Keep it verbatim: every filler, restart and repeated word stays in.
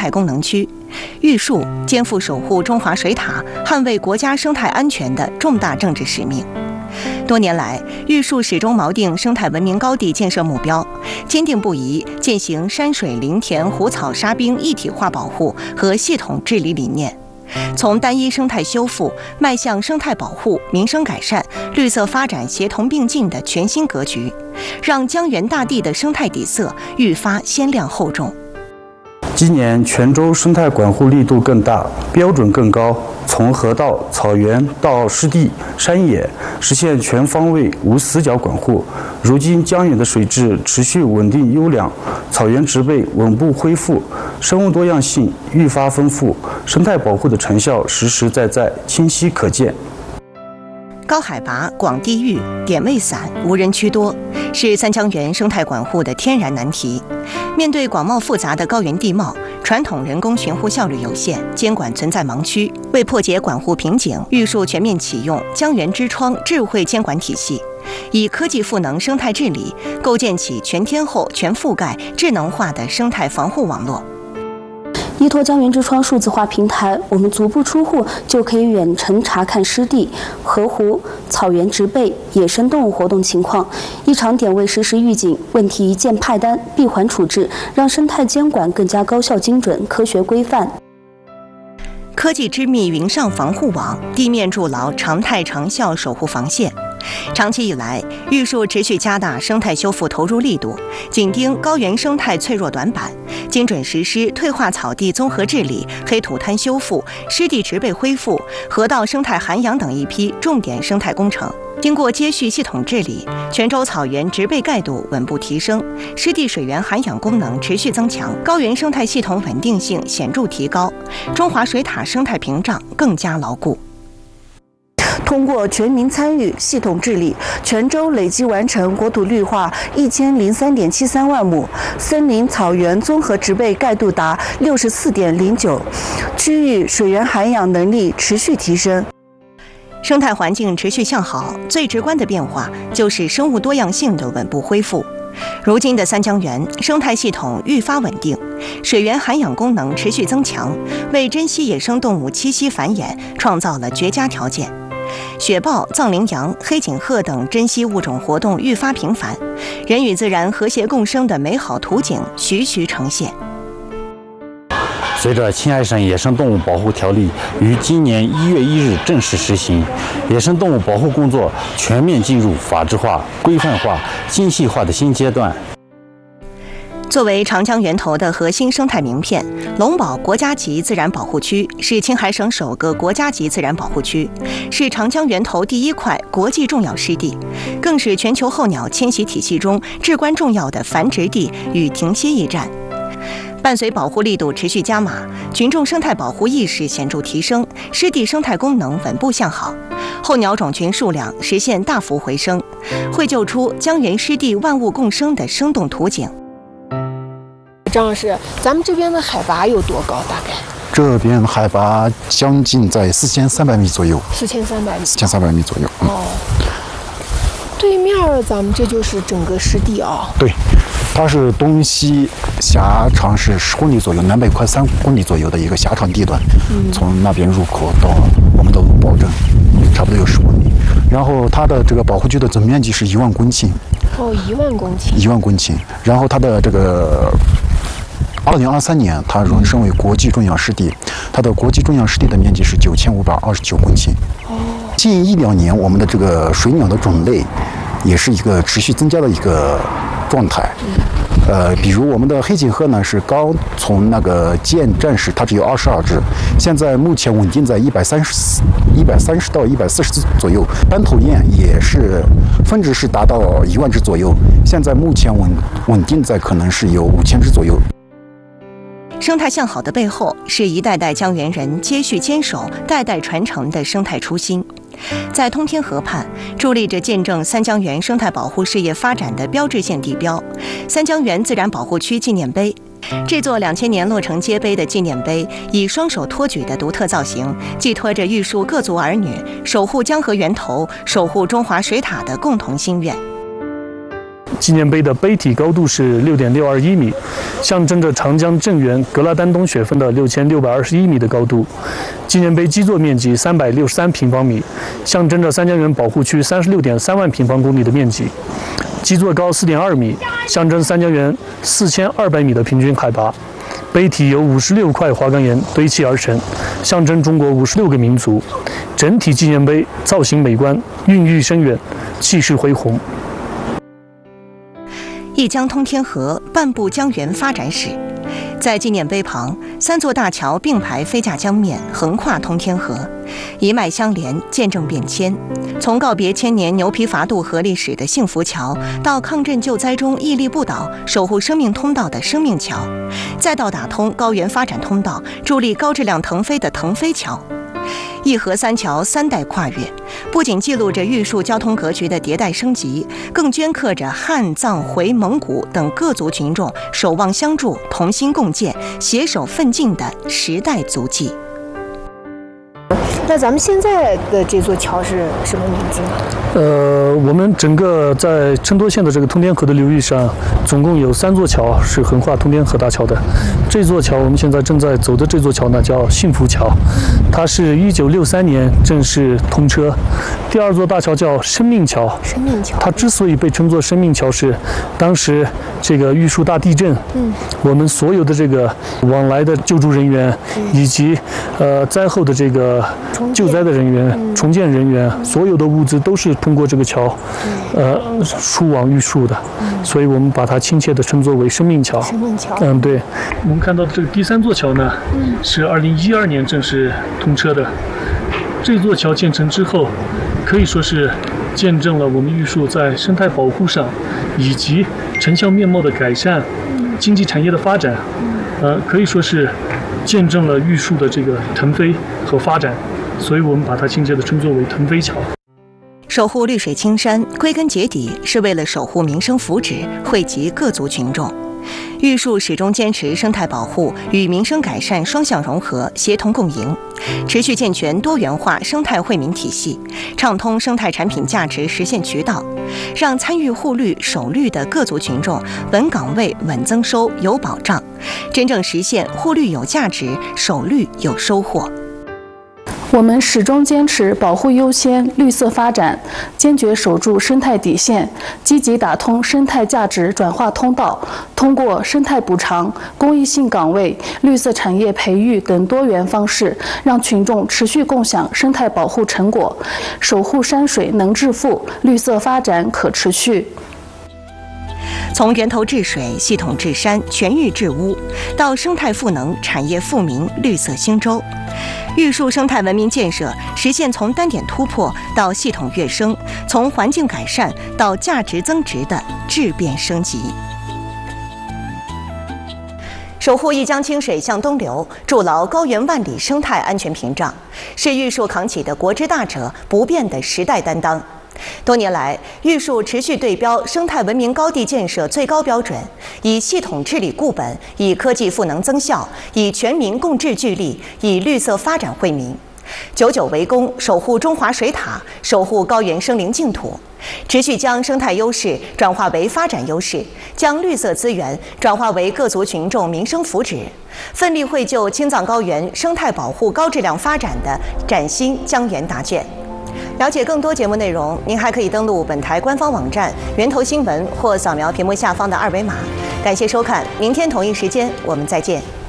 态功能区。玉树肩负守护中华水塔、捍卫国家生态安全的重大政治使命。多年来，玉树始终锚定生态文明高地建设目标，坚定不移践行山水林田湖草沙滨一体化保护和系统治理理念，从单一生态修复迈向生态保护、民生改善、绿色发展协同并进的全新格局，让江源大地的生态底色愈发鲜亮厚重。 今年泉州生态管护力度更大，标准更高，从河道、草原到湿地、山野，实现全方位无死角管护。如今江源的水质持续稳定优良，草原植被稳步恢复，生物多样性愈发丰富，生态保护的成效实实在在、清晰可见。 高海拔、广地域、点位散、无人区多，是三江源生态管护的天然难题。面对广袤复杂的高原地貌，传统人工巡护效率有限，监管存在盲区。为破解管护瓶颈，玉树全面启用江源之窗智慧监管体系，以科技赋能生态治理，构建起全天候、全覆盖、智能化的生态防护网络。 依托江源之窗数字化平台，我们足不出户就可以远程查看湿地、河湖、草原植被、野生动物活动情况，异常点位实时预警，问题一键派单，闭环处置，让生态监管更加高效、精准、科学规范。 科技织密云上防护网，地面筑牢常态长效守护防线。长期以来，玉树持续加大生态修复投入力度，紧盯高原生态脆弱短板，精准实施退化草地综合治理、黑土滩修复、湿地植被恢复、河道生态涵养等一批重点生态工程。经过接续系统治理，泉州草原植被盖度稳步提升，湿地水源涵养功能持续增强，高原生态系统稳定性显著提高，中华水塔生态屏障更加牢固。 通过全民参与、系统治理，泉州累计完成国土绿化一千零三点七三万亩，森林草原综合植被盖度达六十四点零九，区域水源涵养能力持续提升。 生态环境持续向好，最直观的变化就是生物多样性的稳步恢复。如今的三江源生态系统愈发稳定，水源涵养功能持续增强，为珍稀野生动物栖息繁衍创造了绝佳条件。雪豹、藏羚羊、黑颈鹤等珍稀物种活动愈发频繁，人与自然和谐共生的美好图景徐徐呈现。 随着《青海省野生动物保护条例》于今年一月一日正式实行，野生动物保护工作全面进入法治化、规范化、精细化的新阶段。 作为长江源头的核心生态名片，龙宝国家级自然保护区是青海省首个国家级自然保护区，是长江源头第一块国际重要湿地，更是全球候鸟迁徙体系中至关重要的繁殖地与停歇驿站。伴随保护力度持续加码，群众生态保护意识显著提升，湿地生态功能稳步向好，候鸟种群数量实现大幅回升，绘就出江源湿地万物共生的生动图景。 张老师，咱们这边的海拔有多高？大概这边海拔将近在四千三百米左右。 四千三百米。 四千三百米左右。嗯、 哦。对面咱们这就是整个湿地啊。 对，它是东西狭长是十公里左右，南北宽三公里左右的一个狭长地段。嗯。从那边入口到我们的鲁宝镇，差不多有十公里。然后它的这个保护区的总面积是一万公顷。 哦，一万公顷。 一万公顷。然后它的这个。二零二三年，它荣升为国际重要湿地，它的国际重要湿地的面积是九千五百二十九公顷。哦，近一两年，我们的这个水鸟的种类也是一个持续增加的一个状态。呃，比如我们的黑颈鹤呢，是刚从那个建站时，它只有二十二只，现在目前稳定在一百三十、一百三十到一百四十只左右。斑头雁也是分值是达到一万只左右，现在目前稳稳定在可能是有五千只左右。 生态向好的背后，是一代代江源人接续坚守、代代传承的生态初心。在通天河畔，伫立着见证三江源生态保护事业发展的标志性地标——三江源自然保护区纪念碑。这座两千年落成揭碑的纪念碑，以双手托举的独特造型，寄托着玉树各族儿女守护江河源头、守护中华水塔的共同心愿。 纪念碑的碑体高度是六点六二一米，象征着长江正源格拉丹东雪峰的六千六百二十一米的高度。纪念碑基座面积三百六十三平方米，象征着三江源保护区三十六点三万平方公里的面积。基座高四点二米，象征三江源四千二百米的平均海拔。碑体由五十六块花岗岩堆砌而成，象征中国五十六个民族。整体纪念碑造型美观，孕育深远，气势恢宏。 一江通天河，半部江源发展史。在纪念碑旁，三座大桥并排飞架江面，横跨通天河，一脉相连，见证变迁。从告别千年牛皮筏渡河历史的幸福桥，到抗震救灾中屹立不倒、守护生命通道的生命桥，再到打通高原发展通道、助力高质量腾飞的腾飞桥。一河三桥三代跨越，不仅记录着玉树交通格局的迭代升级，更镌刻着汉、藏、回、蒙古等各族群众守望相助、同心共建、携手奋进的时代足迹。 那咱们现在的这座桥是什么名字呢？ 呃，我们整个在成都县的这个通天河的流域上，总共有三座桥是横跨通天河大桥的。这座桥我们现在正在走的这座桥呢，叫幸福桥，它是一九六三年正式通车。第二座大桥叫生命桥， 生命桥， 它之所以被称作生命桥，是当时这个玉树大地震，嗯，我们所有的这个往来的救助人员，以及呃灾后的这个救灾的人员、嗯、重建人员，嗯、所有的物资都是通过这个桥，嗯、呃，输往玉树的，嗯、所以我们把它亲切地称作为生命桥。 生命桥。 嗯，对。我们看到的这个第三座桥呢，嗯、是二零一二年正式通车的。这座桥建成之后，可以说是见证了我们玉树在生态保护上，以及城乡面貌的改善、嗯、经济产业的发展，嗯、呃，可以说是见证了玉树的这个腾飞和发展。所以我们把它亲切地称作为腾飞桥。 守护绿水青山，归根结底是为了守护民生福祉，惠及各族群众。玉树始终坚持生态保护与民生改善双向融合、协同共赢，持续健全多元化生态惠民体系，畅通生态产品价值实现渠道，让参与护绿、守绿的各族群众稳岗位、稳增收、有保障，真正实现护绿有价值、守绿有收获。 我们始终坚持保护优先、绿色发展，坚决守住生态底线，积极打通生态价值转化通道，通过生态补偿、公益性岗位、绿色产业培育等多元方式，让群众持续共享生态保护成果，守护山水能致富，绿色发展可持续。 从源头治水、系统治山、全域治污，到生态赋能、产业富民、绿色兴洲，玉树生态文明建设实现从单点突破到系统跃升，从环境改善到价值增值的质变升级。守护一江清水向东流，筑牢高原万里生态安全屏障，是玉树扛起的国之大者、不变的时代担当。多年来，玉树持续对标生态文明高地建设最高标准，以系统治理固本，以科技赋能增效，以全民共治聚力，以绿色发展惠民。久久为功，守护中华水塔，守护高原生灵净土，持续将生态优势转化为发展优势，将绿色资源转化为各族群众民生福祉，奋力绘就青藏高原生态保护高质量发展的崭新江源答卷。了解更多节目内容，您还可以登录本台官方网站源头新闻或扫描屏幕下方的二维码。感谢收看，明天同一时间我们再见。